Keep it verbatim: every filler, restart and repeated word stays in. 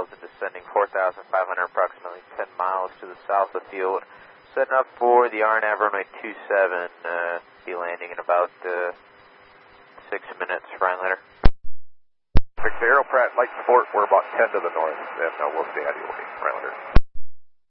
miles and descending four thousand five hundred, approximately ten miles to the south of the field. Setting up for the R N A V runway two seven, uh, be landing in about uh, six minutes. Ryan Letter. Victor Aero Pratt, light support, we're about ten to the north, and uh, we'll stay out of your way. Ryan Letter.